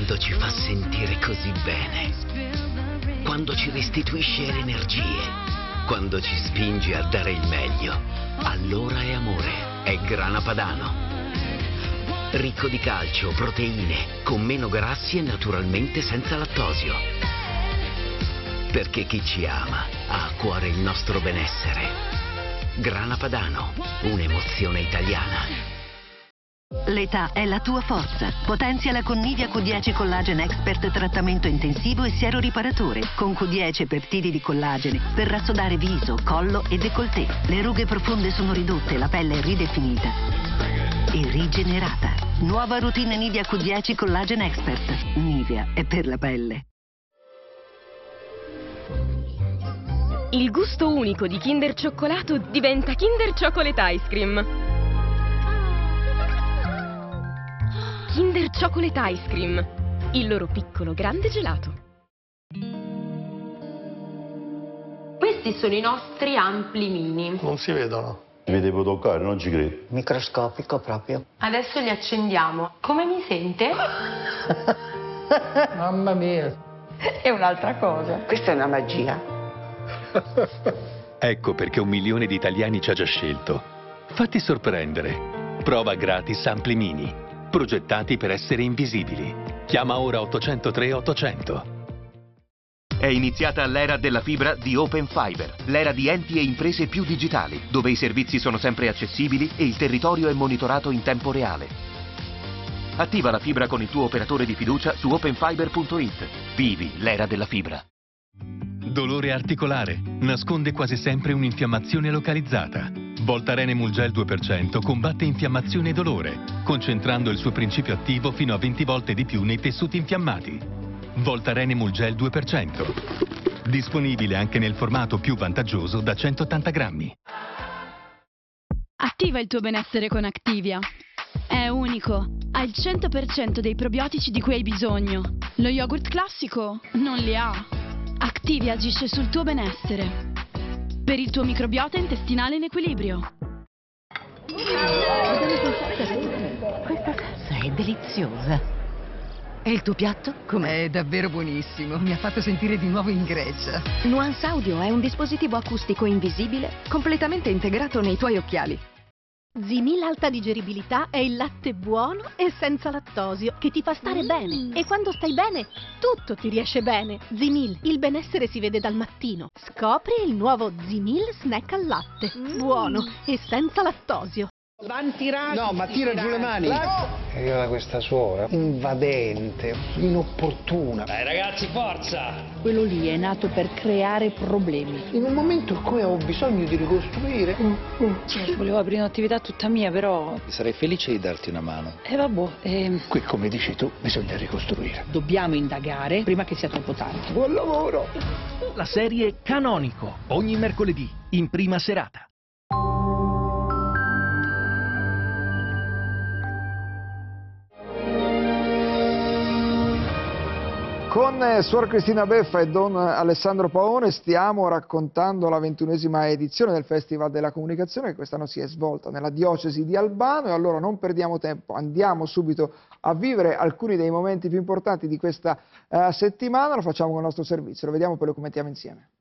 quando ci fa sentire così bene, quando ci restituisce le energie, quando ci spinge a dare il meglio, allora è amore, è Grana Padano. Ricco di calcio, proteine, con meno grassi e naturalmente senza lattosio. Perché chi ci ama ha a cuore il nostro benessere. Grana Padano, un'emozione italiana. L'età è la tua forza. Potenziala con Nivea Q10 Collagen Expert trattamento intensivo e siero riparatore. Con Q10 peptidi di collagene per rassodare viso, collo e décolleté. Le rughe profonde sono ridotte, la pelle è ridefinita e rigenerata. Nuova routine Nivea Q10 Collagen Expert. Nivea è per la pelle. Il gusto unico di Kinder Cioccolato diventa Kinder Chocolate Ice Cream. Kinder Chocolate Ice Cream, il loro piccolo grande gelato. Questi sono i nostri ampli mini. Non si vedono. Vi devo toccare, non ci credo. Microscopico proprio. Adesso li accendiamo. Come mi sente? Mamma mia. È un'altra cosa. Questa è una magia. Ecco perché 1 milione di italiani ci ha già scelto. Fatti sorprendere. Prova gratis Ampli Mini. Progettati per essere invisibili. Chiama ora 803 800. È iniziata l'era della fibra di Open Fiber, l'era di enti e imprese più digitali, dove i servizi sono sempre accessibili e il territorio è monitorato in tempo reale. Attiva la fibra con il tuo operatore di fiducia su openfiber.it. Vivi l'era della fibra. Dolore articolare. Nasconde quasi sempre un'infiammazione localizzata. Voltaren Emulgel 2% combatte infiammazione e dolore, concentrando il suo principio attivo fino a 20 volte di più nei tessuti infiammati. Voltaren Emulgel 2%. Disponibile anche nel formato più vantaggioso da 180 grammi. Attiva il tuo benessere con Activia. È unico, ha il 100% dei probiotici di cui hai bisogno. Lo yogurt classico non li ha. Activia agisce sul tuo benessere. Per il tuo microbiota intestinale in equilibrio. Questa salsa è deliziosa. E il tuo piatto com'è? È davvero buonissimo, mi ha fatto sentire di nuovo in Grecia. Nuance Audio è un dispositivo acustico invisibile completamente integrato nei tuoi occhiali. Zimil Alta Digeribilità è il latte buono e senza lattosio che ti fa stare bene. E quando stai bene, tutto ti riesce bene. Zimil, il benessere si vede dal mattino. Scopri il nuovo Zimil Snack al latte. Buono e senza lattosio. No, ma tira giù le mani. È arrivata questa suora, invadente, inopportuna. Dai ragazzi, forza! Quello lì è nato per creare problemi. In un momento in cui ho bisogno di ricostruire. Volevo aprire un'attività tutta mia, però... Sarei felice di darti una mano. Vabbè. Qui, come dici tu, bisogna ricostruire. Dobbiamo indagare prima che sia troppo tardi. Buon lavoro! La serie Canonico, ogni mercoledì, in prima serata. Con Suor Cristina Beffa e Don Alessandro Paone stiamo raccontando la 21esima edizione del Festival della Comunicazione che quest'anno si è svolta nella diocesi di Albano e allora non perdiamo tempo, andiamo subito a vivere alcuni dei momenti più importanti di questa settimana, lo facciamo con il nostro servizio, lo vediamo e poi lo commentiamo insieme.